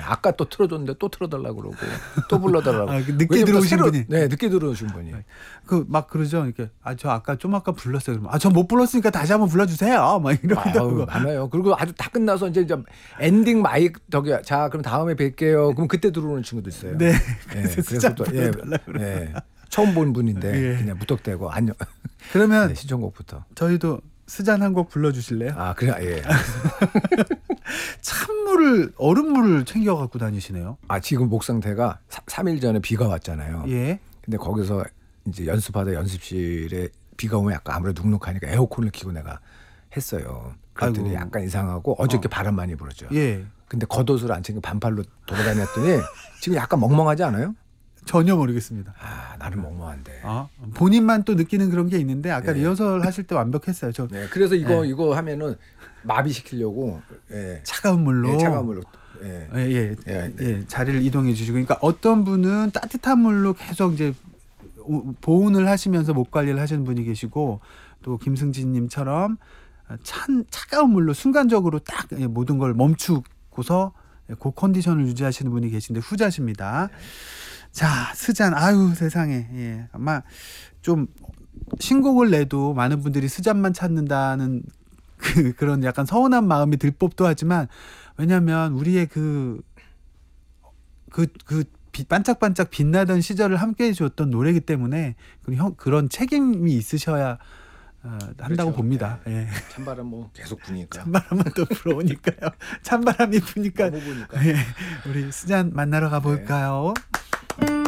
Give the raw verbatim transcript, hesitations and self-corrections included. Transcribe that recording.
아까 또 틀어줬는데 또 틀어달라고 그러고 또 불러달라고. 아, 늦게 들어오신 새로, 분이. 네, 늦게 들어오신 분이. 그 막 그러죠. 이렇게 아, 저 아까 좀 아까 불렀어요. 그러면 아, 저 못 불렀으니까 다시 한번 불러주세요. 막 이러더라고요. 많아요. 그리고 아주 다 끝나서 이제 엔딩 마이크 저기 자 그럼 다음에 뵐게요. 그럼 그때 들어오는 친구도 있어요. 네. 그래서, 그래서 그래서 또 예, 예, 처음 본 분인데 예. 그냥 무턱대고 안녕. 그러면 네, 신청곡부터. 저희도 스잔 한 곡 불러주실래요? 아 그래 예. 찬물을 얼음물을 챙겨 갖고 다니시네요. 아 지금 목 상태가 삼 일 전에 비가 왔잖아요. 예. 근데 거기서 이제 연습하다 연습실에 비가 오면 약간 아무래도 눅눅하니까 에어컨을 켜고 내가 했어요. 그랬더니 아이고. 약간 이상하고 어저께 어. 바람 많이 불었죠. 예. 근데 겉옷을 안 챙겨 반팔로 돌아다녔더니 지금 약간 멍멍하지 않아요? 전혀 모르겠습니다. 아 나는 멍멍한데. 아, 본인만 또 느끼는 그런 게 있는데 아까 네. 리허설 하실 때 완벽했어요. 저 네, 그래서 이거 네. 이거 하면은 마비시키려고 예. 차가운 물로 예, 차가운 물로 예. 예, 예, 예, 네. 예, 자리를 이동해 주시고, 그러니까 어떤 분은 따뜻한 물로 계속 이제 오- 보온을 하시면서 목 관리를 하시는 분이 계시고, 또 김승진님처럼 찬 차가운 물로 순간적으로 딱 예, 모든 걸 멈추고서 예, 그 컨디션을 유지하시는 분이 계신데 후자십니다. 자, 스잔, 아유 세상에, 예, 아마 좀 신곡을 내도 많은 분들이 스잔만 찾는다는 그, 그런 약간 서운한 마음이 들 법도 하지만, 왜냐하면 우리의 그, 그, 그 빛- 반짝반짝 빛나던 시절을 함께 해주었던 노래이기 때문에 그 형, 그런 책임이 있으셔야 어, 한다고 그렇죠. 봅니다. 예. 찬바람 뭐 계속 부니까. 찬바람은 또 불어오니까요. 찬바람이 부니까 너무 부니까. 예. 우리 스잔 만나러 가볼까요? 네.